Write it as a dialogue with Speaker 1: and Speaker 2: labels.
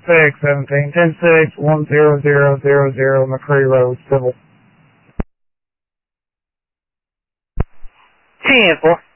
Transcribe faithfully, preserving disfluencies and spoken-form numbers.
Speaker 1: six seventeen, ten six, one zero zero zero zero McCree Road, Civil.
Speaker 2: ten four.